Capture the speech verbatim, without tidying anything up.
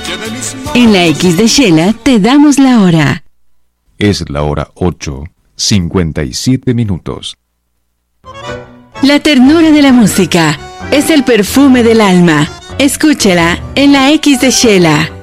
En la X de Shela te damos la hora. Es la hora ocho, cincuenta y siete minutos. La ternura de la música es el perfume del alma. Escúchela en la X de Shela.